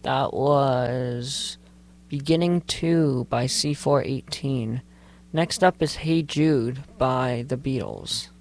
That was Beginning 2 by C418. Next up is Hey Jude by The Beatles.